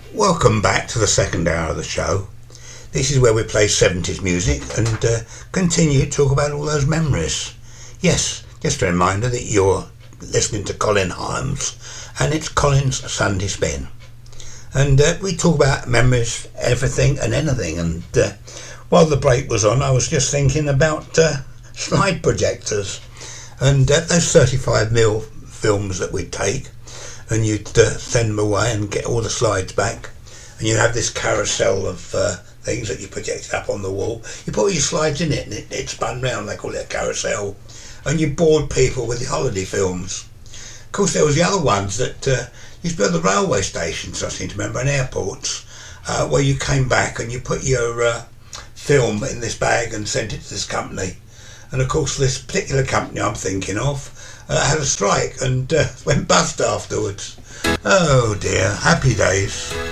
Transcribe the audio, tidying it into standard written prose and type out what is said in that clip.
Welcome back to the second hour of the show. This is where we play 70s music and continue to talk about all those memories. Yes, just a reminder that you're listening to Colin Hyams and it's Colin's Sunday Spin. And we talk about memories, everything and anything. And while the break was on, I was just thinking about slide projectors and those 35mm films that we'd take. And you'd send them away and get all the slides back, and you have this carousel of things that you projected up on the wall. You put all your slides in it and it spun round. They call it a carousel, and you bored people with the holiday films. Of course, there was the other ones that used to be at the railway stations, I seem to remember, and airports, where you came back and you put your film in this bag and sent it to this company. And of course, this particular company I'm thinking of had a strike and went bust afterwards. Oh dear, happy days.